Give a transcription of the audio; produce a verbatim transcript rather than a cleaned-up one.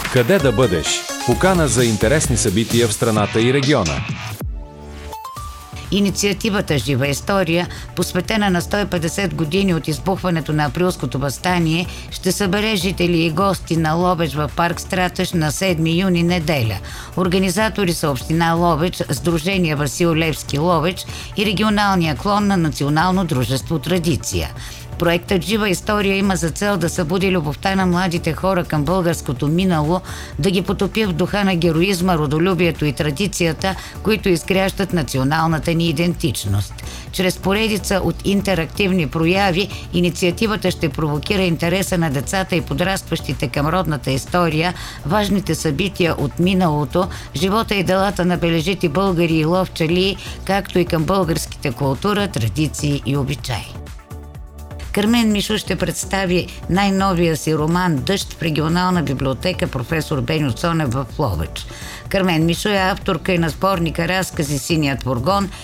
Къде да бъдеш? Покана за интересни събития в страната и региона. Инициативата „Жива история“, посветена на сто и петдесет години от избухването на Априлското въстание, ще събере жители и гости на Ловеч в парк Стратеж на седми юни, неделя. Организатори са Община Ловеч, Сдружение Васил Левски Ловеч и регионалния клон на Национално дружество „Традиция“. Проектът „Жива история“ има за цел да събуди любовта на младите хора към българското минало, да ги потопи в духа на героизма, родолюбието и традицията, които изграждат националната ни идентичност. Чрез поредица от интерактивни прояви, инициативата ще провокира интереса на децата и подрастващите към родната история, важните събития от миналото, живота и делата на бележити българи и ловчали, както и към българските култура, традиции и обичаи. Кармен Мишо ще представи най-новия си роман „Дъжд“ в регионална библиотека „Професор Беньо Цонев“ в Ловеч. Кармен Мишо е авторка и на сборника разкази „Синият фургон“